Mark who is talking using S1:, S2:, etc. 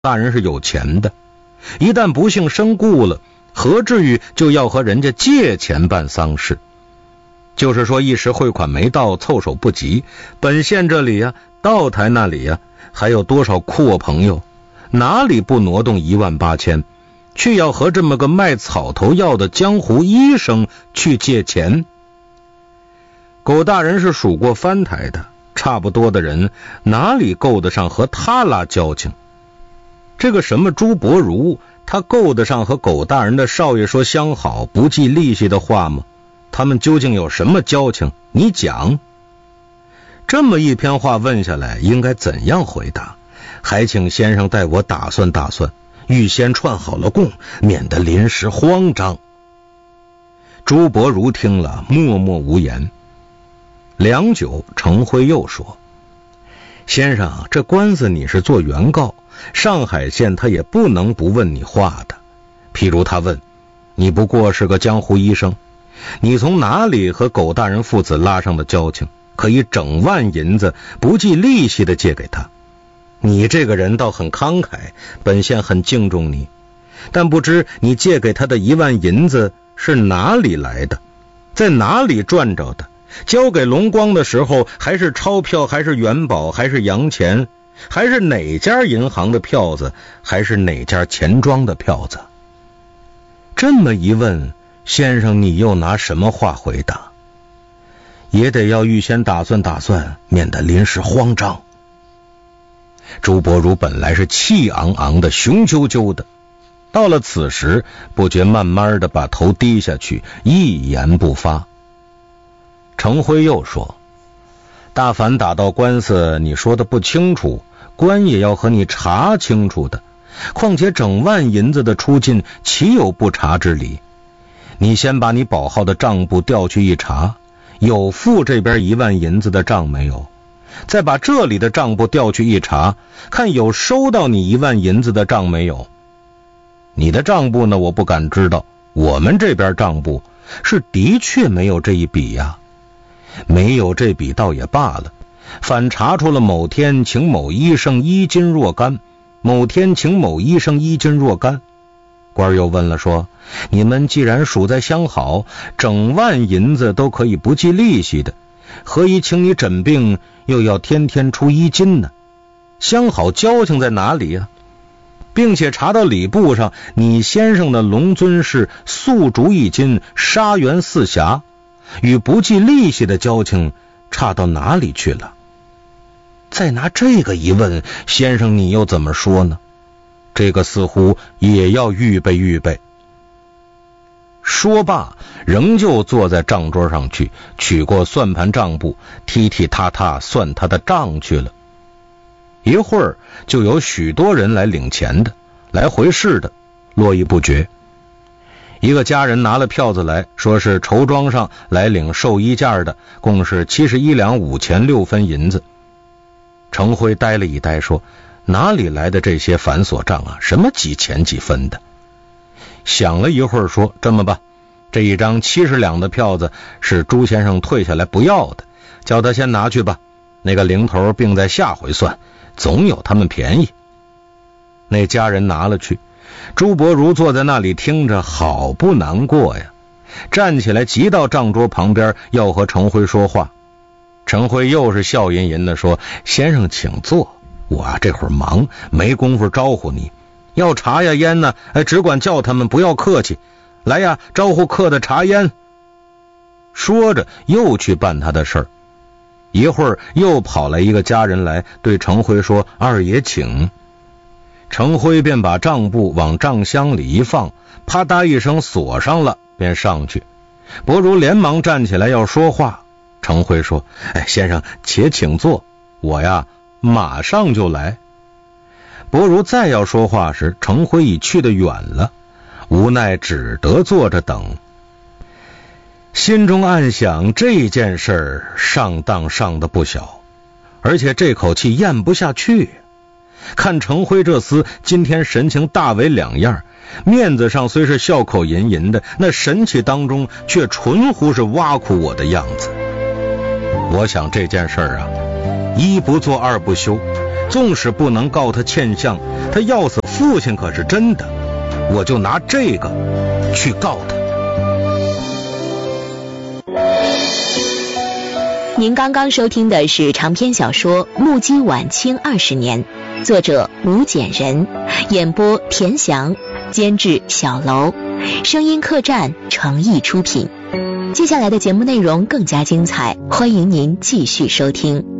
S1: 大人是有钱的，一旦不幸身故了，何至于就要和人家借钱办丧事？就是说一时汇款没到，凑手不及，本县这里呀，道台那里呀，还有多少阔朋友，哪里不挪动18000，去要和这么个卖草头药的江湖医生去借钱？狗大人是数过藩台的，差不多的人哪里够得上和他拉交情？这个什么朱伯儒，他够得上和狗大人的少爷说相好不计利息的话吗？他们究竟有什么交情？你讲。这么一篇话问下来，应该怎样回答？还请先生带我打算打算，预先串好了供，免得临时慌张。朱伯儒听了默默无言。良久，程辉又说：先生，这官司你是做原告，上海县他也不能不问你话的。譬如他问你不过是个江湖医生，你从哪里和狗大人父子拉上的交情，可以整万银子不计利息的借给他？你这个人倒很慷慨，本县很敬重你，但不知你借给他的1万银子是哪里来的，在哪里赚着的？交给龙光的时候，还是钞票，还是元宝，还是洋钱，还是哪家银行的票子，还是哪家钱庄的票子？这么一问，先生你又拿什么话回答？也得要预先打算打算，免得临时慌张。朱伯儒本来是气昂昂的，雄赳赳的，到了此时不觉慢慢的把头低下去，一言不发。程辉又说：大凡打到官司，你说的不清楚，官也要和你查清楚的，况且整万银子的出进，岂有不查之理？你先把你保号的账簿调去一查，有付这边1万银子的账没有？再把这里的账簿调去一查，看有收到你1万银子的账没有？你的账簿呢，我不敢知道，我们这边账簿是的确没有这一笔呀。没有这笔倒也罢了，反查出了某天请某医生1斤若干，某天请某医生1斤若干。官又问了说：你们既然属在相好，整万银子都可以不计利息的，何以请你诊病又要天天出1斤呢？相好交情在哪里呀？并且查到礼簿上，你先生的龙尊是素竹1斤，沙源4匣，与不计利息的交情差到哪里去了？再拿这个一问，先生你又怎么说呢？这个似乎也要预备预备。说罢，仍旧坐在账桌上去，取过算盘账簿，踢踢踏踏算他的账去了。一会儿就有许多人来领钱的，来回事的，络绎不绝。一个家人拿了票子来，说是绸庄上来领寿衣件的，共是71两5钱6分银子。程辉呆了一呆，说：哪里来的这些繁琐账啊？什么几钱几分的？想了一会儿，说：这么吧，这一张70两的票子是朱先生退下来不要的，叫他先拿去吧，那个零头并在下回算，总有他们便宜。那家人拿了去，朱伯儒坐在那里听着，好不难过呀，站起来急到账桌旁边，要和程辉说话。程辉又是笑吟吟的说：先生请坐，我这会儿忙，没工夫招呼你。要茶呀烟呢，只管叫他们，不要客气。来呀，招呼客的茶烟。说着又去办他的事儿。一会儿又跑来一个家人来，对程辉说：二爷请。程辉便把账簿往账箱里一放，啪嗒一声锁上了，便上去。伯儒连忙站起来要说话。程辉说：先生且请坐，我呀马上就来。伯儒再要说话时，程辉已去得远了，无奈只得坐着等。心中暗想，这件事上当上的不小，而且这口气咽不下去。看程辉这厮今天神情大为两样，面子上虽是笑口吟吟的，那神气当中却纯乎是挖苦我的样子。我想这件事啊，一不做二不休， 纵使不能告他欠相，他要死父亲可是真的，我就拿这个去告他。
S2: 您刚刚收听的是长篇小说《目击晚清20年》，作者吴简仁，演播田翔，监制小楼，声音客栈诚意出品。接下来的节目内容更加精彩，欢迎您继续收听。